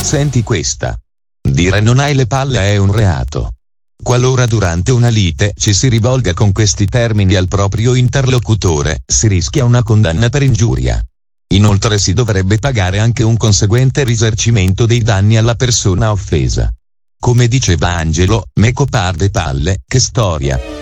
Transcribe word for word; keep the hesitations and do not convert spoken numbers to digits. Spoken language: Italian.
Senti questa. Dire non hai le palle è un reato. Qualora durante una lite ci si rivolga con questi termini al proprio interlocutore, si rischia una condanna per ingiuria. Inoltre si dovrebbe pagare anche un conseguente risarcimento dei danni alla persona offesa. Come diceva Angelo, meco par de palle, che storia.